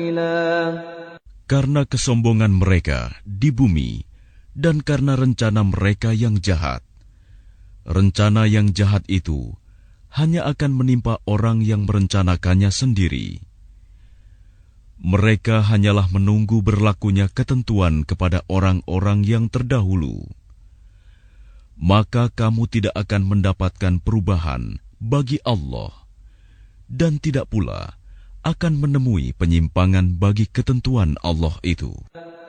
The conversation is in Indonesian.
Karena kesombongan mereka di bumi dan karena rencana mereka yang jahat. Rencana yang jahat itu hanya akan menimpa orang yang merencanakannya sendiri. Mereka hanyalah menunggu berlakunya ketentuan kepada orang-orang yang terdahulu. Maka kamu tidak akan mendapatkan perubahan bagi Allah, dan tidak pula akan menemui penyimpangan bagi ketentuan Allah itu.